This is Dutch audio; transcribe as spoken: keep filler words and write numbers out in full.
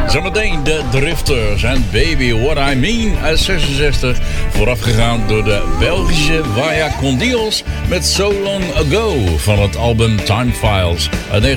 Zometeen de Drifters en Baby What I Mean uit zesenzestig. Voorafgegaan door de Belgische Vaya Con Dios met So Long Ago van het album Time Files uit negentien